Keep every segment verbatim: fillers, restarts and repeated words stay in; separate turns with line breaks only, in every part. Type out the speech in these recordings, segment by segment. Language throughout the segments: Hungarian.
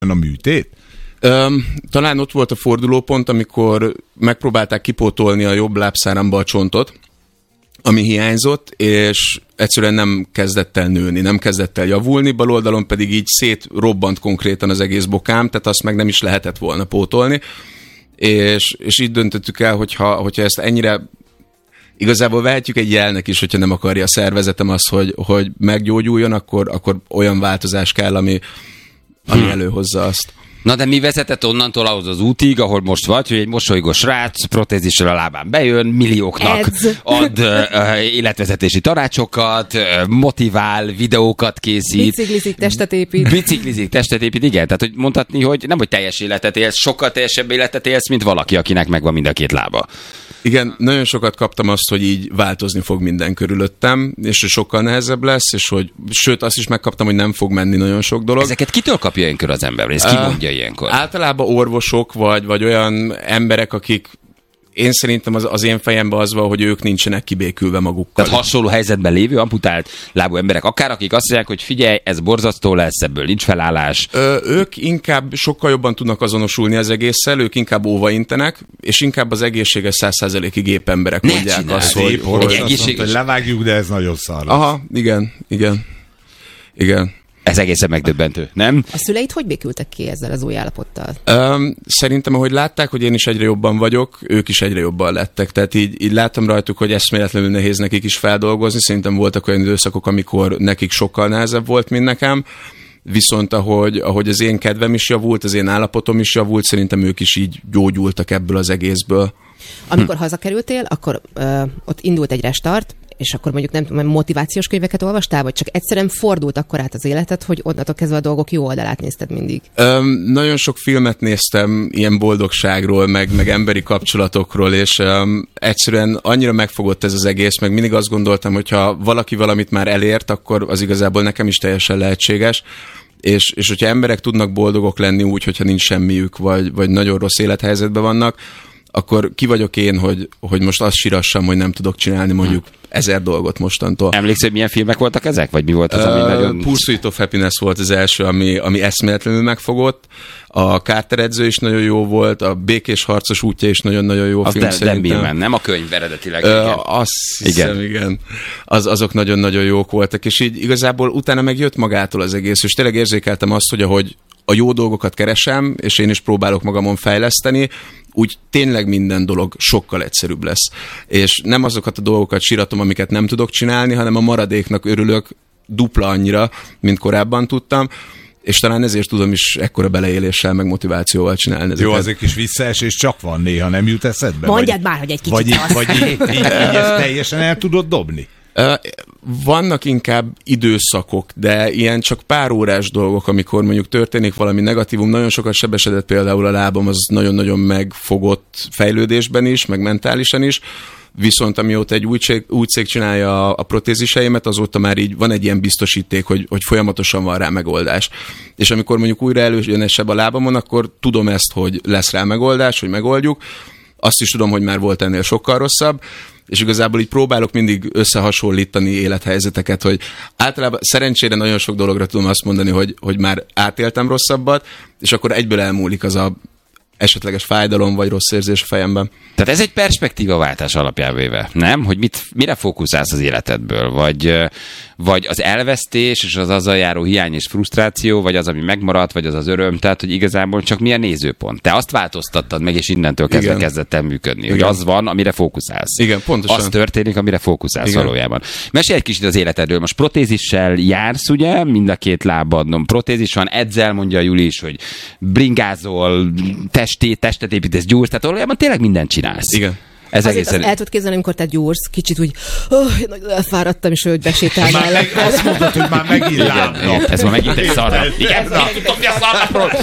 a műtét?
Öm, talán ott volt a fordulópont, amikor megpróbálták kipótolni a jobb lábszáramba a csontot, ami hiányzott, és egyszerűen nem kezdett el nőni, nem kezdett el javulni, bal oldalon pedig így szétrobbant konkrétan az egész bokám, tehát azt meg nem is lehetett volna pótolni, és, és így döntöttük el, hogyha, hogyha ezt ennyire igazából vehetjük egy jelnek is, hogyha nem akarja a szervezetem azt, hogy, hogy meggyógyuljon, akkor, akkor olyan változás kell, ami, ami hmm. előhozza azt.
Na de mi vezetett onnantól ahhoz az útig, ahol most vagy, hogy egy mosolygós srác protézissel a lábán bejön, millióknak Edz. ad uh, életvezetési tanácsokat, uh, motivál, videókat készít.
Biciklizik, testet épít.
Biciklizik, testet épít, igen. Tehát, hogy mondhatni, hogy nem, hogy teljes életet élsz, sokkal teljesebb életet élsz, mint valaki, akinek megvan mind a két lába.
Igen, nagyon sokat kaptam azt, hogy így változni fog minden körülöttem, és hogy sokkal nehezebb lesz, és hogy, sőt, azt is megkaptam, hogy nem fog menni nagyon sok dolog.
Ezeket kitől kapja ilyenkor az ember? Ez ki mondja ilyenkor?
Uh, általában orvosok, vagy, vagy olyan emberek, akik én szerintem az, az én fejemben az van, hogy ők nincsenek kibékülve magukkal.
Tehát hasonló helyzetben lévő, amputált lábú emberek, akár akik azt mondják, hogy figyelj, ez borzasztó lesz, ebből nincs felállás.
Ö, ők inkább sokkal jobban tudnak azonosulni az egésszel, ők inkább óvaintenek, és inkább az egészséges száz százalékig épp emberek
ne
mondják
csinálj,
azt, hogy, hogy,
hogy egészséges... mondta, hogy levágjuk, de ez nagyon szar lesz.
Aha, igen, igen, igen.
Ez egészen megdöbbentő, nem?
A szüleid hogy békültek ki ezzel az új állapottal?
Um, szerintem, ahogy látták, hogy én is egyre jobban vagyok, ők is egyre jobban lettek. Tehát így, így láttam rajtuk, hogy eszméletlenül nehéz nekik is feldolgozni. Szerintem voltak olyan időszakok, amikor nekik sokkal nehezebb volt, mint nekem. Viszont ahogy, ahogy az én kedvem is javult, az én állapotom is javult, szerintem ők is így gyógyultak ebből az egészből.
Amikor hm. hazakerültél, akkor ö, ott indult egy restart, és akkor mondjuk nem tudom, motivációs könyveket olvastál, vagy csak egyszerűen fordult akkor át az életed, hogy onnantól kezdve a dolgok jó oldalát nézted mindig?
Öm, nagyon sok filmet néztem ilyen boldogságról, meg, meg emberi kapcsolatokról, és öm, egyszerűen annyira megfogott ez az egész, meg mindig azt gondoltam, hogy ha valaki valamit már elért, akkor az igazából nekem is teljesen lehetséges. És, és hogyha emberek tudnak boldogok lenni úgy, hogyha nincs semmiük, vagy, vagy nagyon rossz élethelyzetben vannak, akkor ki vagyok én, hogy, hogy most azt sírassam, hogy nem tudok csinálni mondjuk ezer dolgot mostantól.
Emlékszel, hogy milyen filmek voltak ezek? Vagy mi volt az, ami uh, nagyon...
Pursuit of Happiness volt az első, ami, ami eszméletlenül megfogott. A Carter edző is nagyon jó volt, a Békés harcos útja is nagyon-nagyon jó
az
film
de,
szerintem.
Bilman, nem a könyv eredetileg.
Uh, azt hiszem, igen. igen. Az, azok nagyon-nagyon jók voltak, és így igazából utána meg jött magától az egész, és tényleg érzékeltem azt, hogy ahogy a jó dolgokat keresem, és én is próbálok magamon fejleszteni, úgy tényleg minden dolog sokkal egyszerűbb lesz. És nem azokat a dolgokat síratom, amiket nem tudok csinálni, hanem a maradéknak örülök dupla annyira, mint korábban tudtam, és talán ezért tudom is ekkora beleéléssel, meg motivációval csinálni ezeket.
Jó, azért kis visszaesés csak van néha, nem jut eszedbe?
Mondjad már, hogy egy kicsit
Vagy, vagy így, így, így ezt teljesen el tudod dobni?
Vannak inkább időszakok, de ilyen csak pár órás dolgok, amikor mondjuk történik valami negatívum, nagyon sokat sebesedett például a lábam, az nagyon-nagyon megfogott fejlődésben is, meg mentálisan is, viszont amióta egy új cég, új cég csinálja a protéziseimet, azóta már így van egy ilyen biztosíték, hogy, hogy folyamatosan van rá megoldás. És amikor mondjuk újra előjön esebb a lábamon, akkor tudom ezt, hogy lesz rá megoldás, hogy megoldjuk. Azt is tudom, hogy már volt ennél sokkal rosszabb, és igazából így próbálok mindig összehasonlítani élethelyzeteket, hogy általában szerencsére nagyon sok dologra tudom azt mondani, hogy, hogy már átéltem rosszabbat, és akkor egyből elmúlik az a esetleges fájdalom vagy rossz érzés a fejemben.
Tehát ez egy perspektívaváltás alapján véve, nem? Hogy mit, mire fókuszálsz az életedből? Vagy, vagy az elvesztés, és az azzal járó hiány és frusztráció, vagy az, ami megmaradt, vagy az az öröm, tehát, hogy igazából csak milyen nézőpont. Te azt változtattad meg, és innentől kezdve Igen. kezdett el működni. Igen. Hogy az van, amire fókuszálsz.
Igen, pontosan.
Az történik, amire fókuszálsz
Igen.
valójában. Mesélj egy kicsit az életedről. Most protézissel jársz, ugye? Mind a két lábadon protézis van. Edzel, mondja Juli is, hogy bringázol, testét, testet építesz, gyúrsz, tehát valójában tényleg mindent csinálsz.
Igen.
Ez
Azért
egészen...
el tudod képzelni, amikor te gyúrsz, kicsit úgy, oh, én nagyon elfáradtam, és hogy besétál mellett.
Azt mondod, hogy már megint lábnap.
Ez már megint egy szarnap. Igen, nem tudod, mi a szarnapról.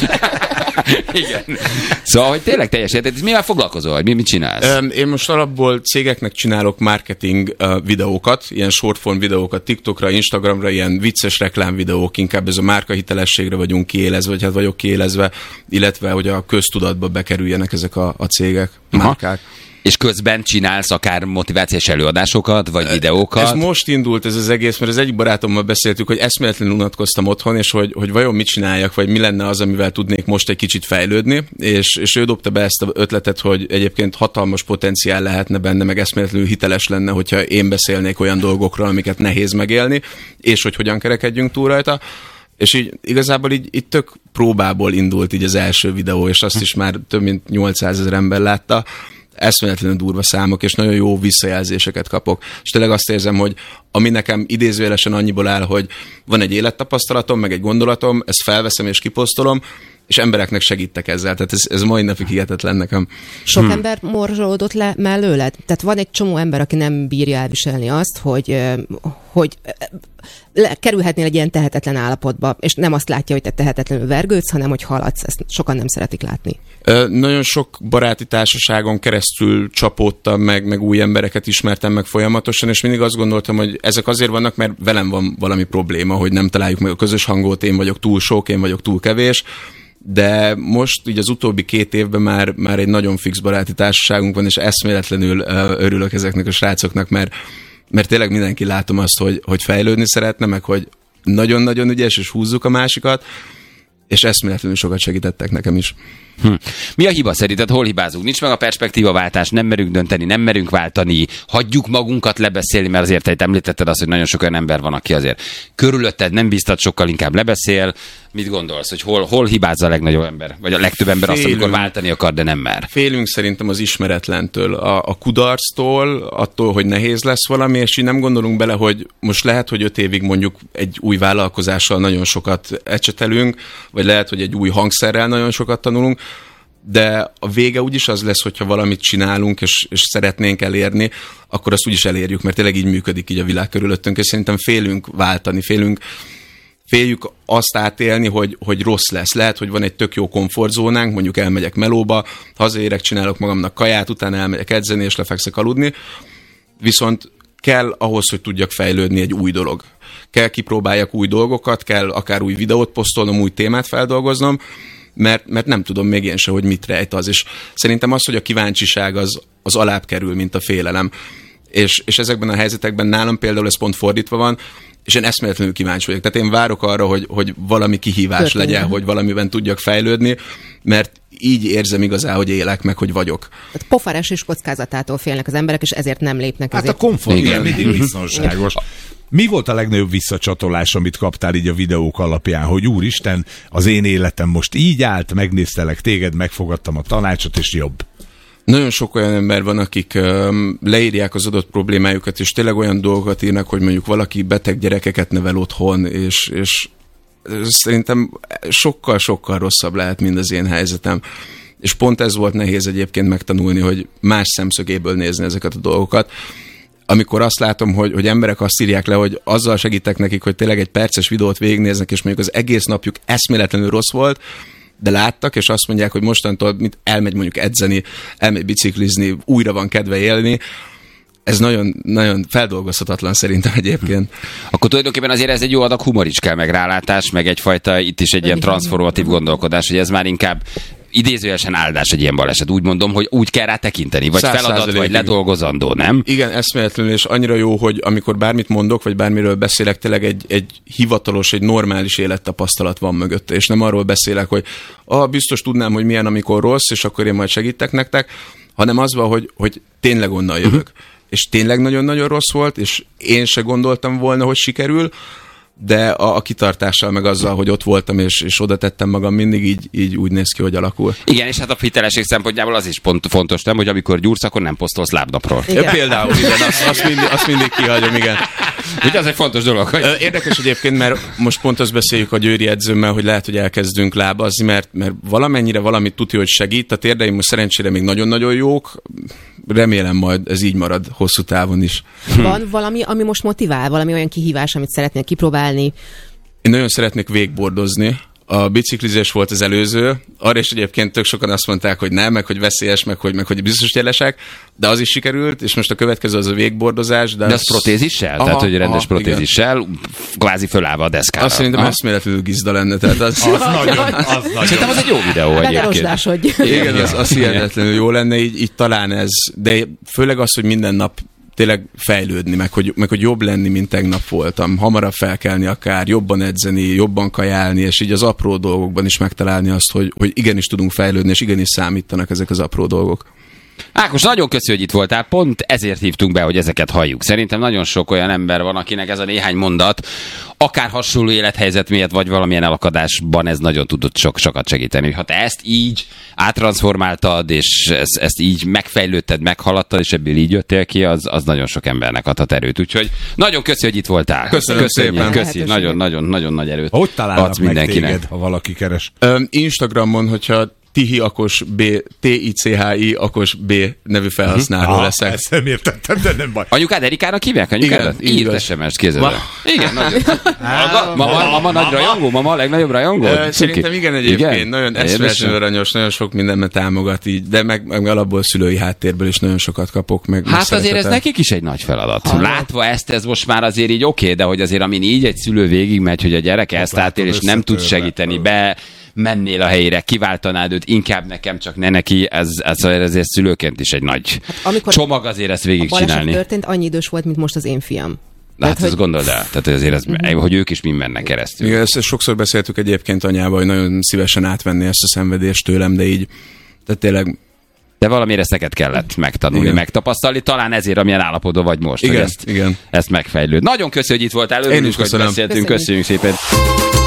Igen. Szóval, hogy tényleg teljes érted, mivel foglalkozol? Mi, mit csinálsz?
Én most alapból cégeknek csinálok marketing videókat, ilyen shortform videókat TikTokra, Instagramra, ilyen vicces reklámvideók, inkább ez a márkahitelességre vagyunk kiélezve, vagy hát vagyok kiélezve, illetve hogy a köztudatba bekerüljenek ezek a, a cégek, márkák.
És közben csinálsz akár motivációs előadásokat, vagy videókat?
Ez most indult ez az egész, mert az egyik barátommal beszéltük, hogy eszméletlenül unatkoztam otthon, és hogy, hogy vajon mit csináljak, vagy mi lenne az, amivel tudnék most egy kicsit fejlődni, és, és ő dobta be ezt az ötletet, hogy egyébként hatalmas potenciál lehetne benne, meg eszméletlenül hiteles lenne, hogyha én beszélnék olyan dolgokról, amiket nehéz megélni, és hogy hogyan kerekedjünk túl rajta. És így igazából így, így tök próbából indult így az első videó, és azt is már több mint nyolcszázezer ember látta. Eszméletlenül durva számok, és nagyon jó visszajelzéseket kapok. És tényleg azt érzem, hogy ami nekem idézőjelesen annyiból áll, hogy van egy élettapasztalatom, meg egy gondolatom, ezt felveszem és kiposztolom, és embereknek segítek ezzel. Tehát ez, ez mai napig hihetetlen nekem.
Sok hmm. ember morzsolódott le mellőled? Tehát van egy csomó ember, aki nem bírja elviselni azt, hogy, hogy le, kerülhetnél egy ilyen tehetetlen állapotba, és nem azt látja, hogy te tehetetlenül vergődsz, hanem hogy haladsz. Ezt sokan nem szeretik látni.
Ö, nagyon sok baráti társaságon keresztül csapódtam meg, meg új embereket ismertem meg folyamatosan, és mindig azt gondoltam, hogy ezek azért vannak, mert velem van valami probléma, hogy nem találjuk meg a közös hangot, én vagyok túl sok, én vagyok túl kevés. De most így az utóbbi két évben már, már egy nagyon fix baráti társaságunk van, és eszméletlenül uh, örülök ezeknek a srácoknak, mert, mert tényleg mindenki látom azt, hogy, hogy fejlődni szeretne, meg hogy nagyon-nagyon ügyes, és húzzuk a másikat, és eszméletlenül sokat segítettek nekem is.
Hm. Mi a hiba szerinted? Hol hibázunk? Nincs meg a perspektívaváltás, nem merünk dönteni, nem merünk váltani, hagyjuk magunkat lebeszélni, mert azért te említetted azt, hogy nagyon sok olyan ember van, aki azért körülötted nem biztat, sokkal inkább lebeszél. Mit gondolsz, hogy hol, hol hibázza a legnagyobb ember? Vagy a legtöbb ember Félünk. Azt, amikor váltani akar, de nem mer?
Félünk szerintem az ismeretlentől, a, a kudarctól, attól, hogy nehéz lesz valami, és így nem gondolunk bele, hogy most lehet, hogy öt évig mondjuk egy új vállalkozással nagyon sokat ecsetelünk, vagy lehet, hogy egy új hangszerrel nagyon sokat tanulunk, de a vége úgyis az lesz, hogyha valamit csinálunk, és, és szeretnénk elérni, akkor azt úgyis elérjük, mert tényleg így működik így a világ körülöttünk, és szerintem félünk váltani, félünk, féljük azt átélni, hogy, hogy rossz lesz. Lehet, hogy van egy tök jó komfortzónánk, mondjuk elmegyek melóba, hazaérek, csinálok magamnak kaját, utána elmegyek edzeni, és lefekszek aludni, viszont kell ahhoz, hogy tudjak fejlődni egy új dolog. Kell kipróbáljak új dolgokat, kell akár új videót posztolnom, új témát feldolgoznom, Mert, mert nem tudom még én se, hogy mit rejt az. És szerintem az, hogy a kíváncsiság az, az alább kerül, mint a félelem. És, és ezekben a helyzetekben nálam például ez pont fordítva van, és én eszméletlenül kíváncsi vagyok. Tehát én várok arra, hogy, hogy valami kihívás Történő. legyen, hogy valamiben tudjak fejlődni, mert így érzem igazán, hogy élek meg, hogy vagyok.
Tehát pofárás és kockázatától félnek az emberek, és ezért nem lépnek.
Hát
ezért.
a komfort igen. mindig biztonságos. Mi volt a legnagyobb visszacsatolás, amit kaptál így a videók alapján, hogy úristen, az én életem most így állt, megnéztelek téged, megfogadtam a tanácsot, és jobb?
Nagyon sok olyan ember van, akik um, leírják az adott problémájukat, és tényleg olyan dolgokat írnak, hogy mondjuk valaki beteg gyerekeket nevel otthon, és, és szerintem sokkal-sokkal rosszabb lehet, mint az én helyzetem. És pont ez volt nehéz egyébként megtanulni, hogy más szemszögéből nézni ezeket a dolgokat. Amikor azt látom, hogy, hogy emberek azt írják le, hogy azzal segítek nekik, hogy tényleg egy perces videót végignéznek, és mondjuk az egész napjuk eszméletlenül rossz volt, de láttak, és azt mondják, hogy mostantól mit elmegy mondjuk edzeni, elmegy biciklizni, újra van kedve élni, ez nagyon, nagyon feldolgozhatatlan szerintem egyébként.
Akkor tulajdonképpen azért ez egy jó adag humor is kell, meg rálátás, meg egyfajta itt is egy ilyen transformatív gondolkodás, hogy ez már inkább idézőjelesen áldás egy ilyen baleset. Úgy mondom, hogy úgy kell rá tekinteni, vagy feladat, vagy ledolgozandó, nem?
Igen, eszméletlenül, és annyira jó, hogy amikor bármit mondok, vagy bármiről beszélek, tényleg egy, egy hivatalos, egy normális élettapasztalat van mögötte, és nem arról beszélek, hogy ah, biztos tudnám, hogy milyen, amikor rossz, és akkor én majd segítek nektek, hanem az van, hogy, hogy tényleg onnan jövök. Uh-huh. És tényleg nagyon-nagyon rossz volt, és én se gondoltam volna, hogy sikerül, de a, a kitartással, meg azzal, hogy ott voltam, és, és oda tettem magam, mindig így, így úgy néz ki, hogy alakul.
Igen, és hát a hitelesség szempontjából az is pont fontos, nem, hogy amikor gyúrsz, akkor nem posztolsz lábnapról.
Ja, például, igen, azt, azt, mindig, azt mindig kihagyom, igen.
Ugye az egy fontos dolog, hogy...
Érdekes egyébként, mert most pont azt beszéljük a Győri edzőmmel, hogy lehet, hogy elkezdünk lábazni, mert, mert valamennyire valamit tudja, hogy segít. A térdeim most szerencsére még nagyon-nagyon jók. Remélem majd ez így marad hosszú távon is.
Van valami, ami most motivál? Valami olyan kihívás, amit szeretnél kipróbálni?
Én nagyon szeretnék wakeboardozni. A biciklizés volt az előző, arra is egyébként tök sokan azt mondták, hogy nem, meg hogy veszélyes, meg hogy, meg hogy biztos jelesek, de az is sikerült, és most a következő az a végbordozás. De,
de
az,
az protézissel?
Aha,
Tehát, hogy rendes
aha,
protézissel, kvázi fölállva a deszkára.
azt szerintem eszméletlenül gizda lenne. Tehát az,
Az nagyon, az nagyon.
Szerintem az egy jó videó egyébként.
Megerosdásodj.
igen, az, az hihetetlenül jó lenne, így, így talán ez, de főleg az, hogy minden nap tényleg fejlődni, meg hogy, meg hogy jobb lenni, mint tegnap voltam. Hamarabb felkelni akár, jobban edzeni, jobban kajálni, és így az apró dolgokban is megtalálni azt, hogy, hogy igenis tudunk fejlődni, és igenis számítanak ezek az apró dolgok.
Ákos, nagyon köszi, hogy itt voltál. Pont ezért hívtunk be, hogy ezeket halljuk. Szerintem nagyon sok olyan ember van, akinek ez a néhány mondat, akár hasonló élethelyzet miatt, vagy valamilyen elakadásban ez nagyon tudott sok, sokat segíteni. Ha te ezt így áttransformáltad, és ezt, ezt így megfejlődted, meghaladtad, és ebből így jöttél ki, az, az nagyon sok embernek adhat erőt. Úgyhogy nagyon köszi, hogy itt voltál.
Köszönöm szépen.
Köszi, nagyon, nagyon, nagyon nagy erőt.
Hogy találnak
adsz
meg
mindenkinek.
téged, ha valaki keres?
Um, Instagramon, hogyha Tihi Akos B, T I C H I Akos B nevű felhasználó
Ah,
leszek.
ezt nem értettem, de nem baj.
Anyukád Erikának hívják? Anyukádat?
Igen, így
Írt
van.
es em es-t, kézzel.
Ma-
Igen, nagyon. Mama, mama, mama nagy rajongó? Mama a legnagyobb rajongó?
Ö, Szerintem igen egyébként.
Igen?
Nagyon
Érdekes.
eszméletlenül aranyos, nagyon sok mindenben támogat így, de meg, meg alapból szülői háttérből is nagyon sokat kapok. Meg, meg
Hát azért ez
szeretetet.
nekik is egy nagy feladat.
Hallod.
Látva ezt, ez most már azért így oké, de hogy azért amin így egy szülő végigmegy, hogy a gyerek ezt
látod,
átél, és nem tud
összetörve.
segíteni, be mennél a helyére, kiváltanád őt, inkább nekem, csak ne neki, ez, ez azért szülőként is egy nagy hát,
amikor
csomag azért ezt
A baleset
végigcsinálni.
történt, annyi idős volt, mint most az én fiam.
Hát
Tehát,
ezt
hogy-
gondold el, tehát azért ez, hogy ők is mind mennek keresztül.
Igen, ezt sokszor beszéltük egyébként anyával, hogy nagyon szívesen átvenni ezt a szenvedést tőlem, de így, tehát tényleg
De valamire ezt neked kellett megtanulni,
Igen.
megtapasztalni, talán ezért, amilyen állapotban vagy most,
Igen,
hogy ezt,
igen.
ezt megfejlőd. Nagyon köszönjük, hogy itt voltál,
Én
örülünk,
is
hogy
köszönöm.
beszéltünk,
Köszönjük.
köszönjük szépen.